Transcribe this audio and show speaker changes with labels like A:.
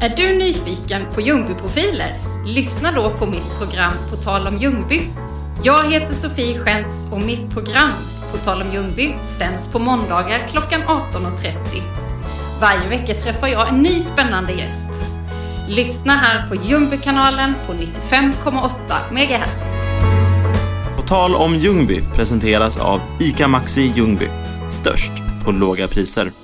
A: Är du nyfiken på Ljungby-profiler? Lyssna då på mitt program På tal om Ljungby. Jag heter Sofie Schentz och mitt program På tal om Ljungby sänds på måndagar klockan 18.30. Varje vecka träffar jag en ny spännande gäst. Lyssna här på Ljungby-kanalen på 95,8 MHz.
B: På tal om Ljungby presenteras av ICA Maxi Ljungby. Störst på låga priser.